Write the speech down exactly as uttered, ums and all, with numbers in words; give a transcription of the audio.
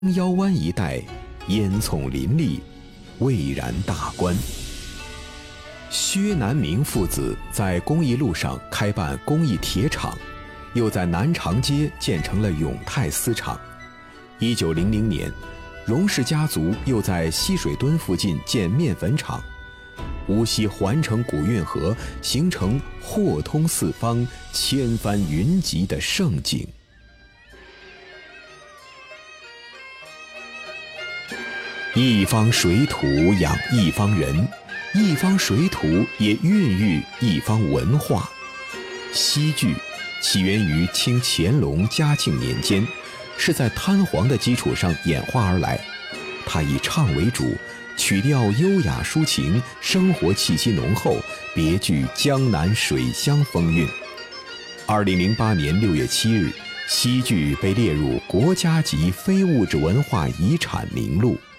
腰湾一带烟囱林立，蔚然大观。薛南明父子在公益路上开办公益铁厂，又在南长街建成了永泰丝厂。一九零零年，荣氏家族又在西水墩附近建面粉厂。无锡环城古运河形成货通四方、千帆云集的盛景。一方水土养一方人，一方水土也孕育一方文化。戏剧起源于清乾隆、嘉庆年间，是在滩黄的基础上演化而来。它以唱为主，曲调优雅抒情，生活气息浓厚，别具江南水乡风韵。二零零八年六月七日，戏剧被列入国家级非物质文化遗产名录。